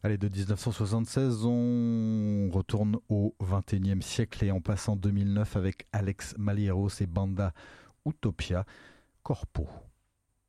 Allez, de 1976, on retourne au XXIe siècle et on passe en 2009 avec Alex Malieros et Banda Utopia, Corpo.